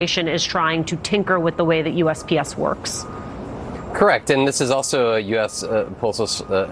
is trying to tinker with the way that USPS works. Correct. And this is also a U.S. postal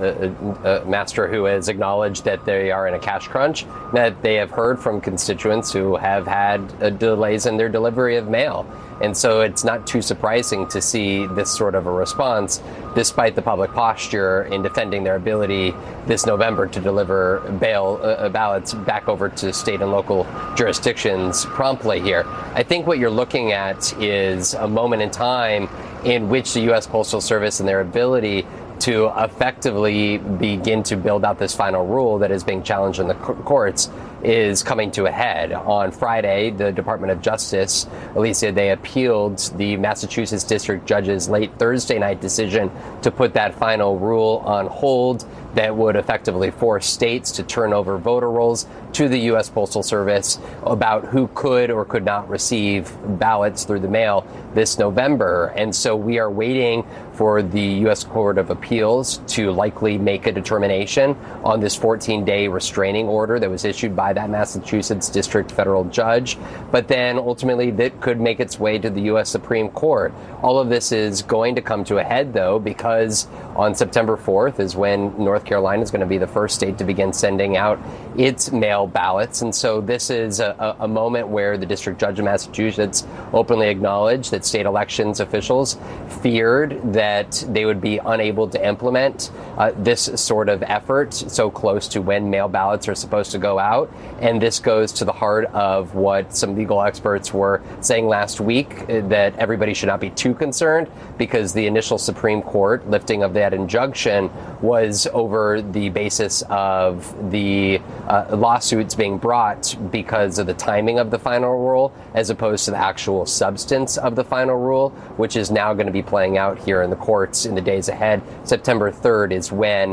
master who has acknowledged that they are in a cash crunch, that they have heard from constituents who have had delays in their delivery of mail. And so it's not too surprising to see this sort of a response, despite the public posture in defending their ability this November to deliver ballots back over to state and local jurisdictions promptly here. I think what you're looking at is a moment in time in which the U.S. Postal Service and their ability to effectively begin to build out this final rule that is being challenged in the courts is coming to a head. On Friday, the Department of Justice, Alicia, they appealed the Massachusetts District Judge's late Thursday night decision to put that final rule on hold that would effectively force states to turn over voter rolls to the U.S. Postal Service about who could or could not receive ballots through the mail this November. And so we are waiting for the U.S. Court of Appeals to likely make a determination on this 14-day restraining order that was issued by that Massachusetts district federal judge. But then ultimately that could make its way to the U.S. Supreme Court. All of this is going to come to a head, though, because on September 4th is when North Carolina is going to be the first state to begin sending out its mail ballots. And so this is a moment where the district judge of Massachusetts openly acknowledged that state elections officials feared that they would be unable to implement this sort of effort so close to when mail ballots are supposed to go out. And this goes to the heart of what some legal experts were saying last week, that everybody should not be too concerned because the initial Supreme Court lifting of that injunction was over the basis of the lawsuits being brought because of the timing of the final rule as opposed to the actual substance of the final rule, which is now going to be playing out here in the courts in the days ahead. September 3rd is when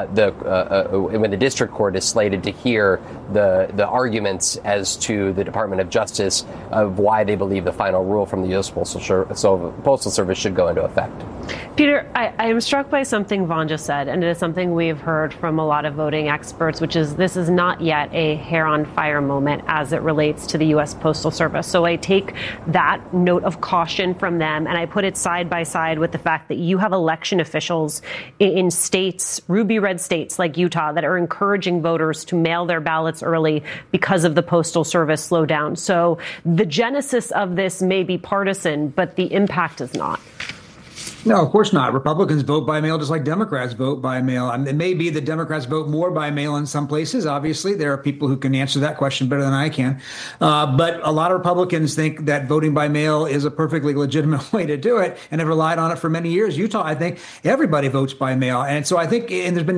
the district court is slated to hear the arguments as to the Department of Justice of why they believe the final rule from the U.S. Postal Service should go into effect. Peter, I am struck by something Vaughn just said, and it is something we've heard from a lot of voting experts, which is this is not yet a hair on fire moment as it relates to the U.S. Postal Service. So I take that note of caution from them and I put it side by side with the fact that you have election officials in states, ruby red states like Utah, that are encouraging voters to mail their ballots early because of the Postal Service slowdown. So the genesis of this may be partisan, but the impact is not. No, of course not. Republicans vote by mail just like Democrats vote by mail. I mean, it may be that Democrats vote more by mail in some places. Obviously, there are people who can answer that question better than I can. But a lot of Republicans think that voting by mail is a perfectly legitimate way to do it and have relied on it for many years. Utah, I think everybody votes by mail. And so I think, and there's been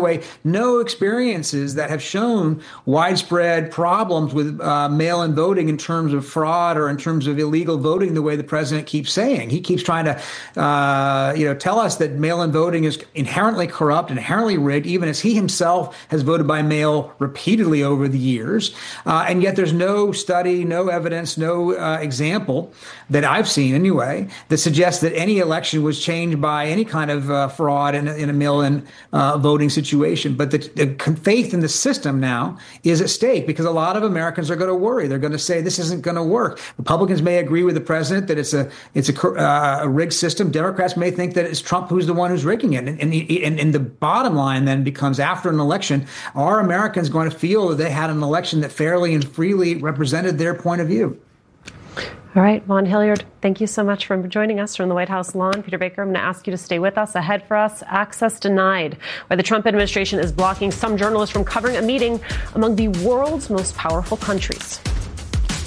no experiences that have shown widespread problems with mail-in voting in terms of fraud or in terms of illegal voting the way the president keeps saying. He keeps trying to tell us that mail-in voting is inherently corrupt, inherently rigged, even as he himself has voted by mail repeatedly over the years. And yet there's no study, no evidence, no example that I've seen anyway that suggests that any election was changed by any kind of fraud in a mail-in voting situation. But the faith in the system now is at stake because a lot of Americans are going to worry. They're going to say this isn't going to work. Republicans may agree with the president that it's a rigged system. Democrats may think that it's Trump who's the one who's rigging it. And the bottom line then becomes, after an election, are Americans going to feel that they had an election that fairly and freely represented their point of view? All right, Vaughn Hilliard, thank you so much for joining us from the White House lawn. Peter Baker, I'm going to ask you to stay with us. Ahead for us, access denied, why the Trump administration is blocking some journalists from covering a meeting among the world's most powerful countries.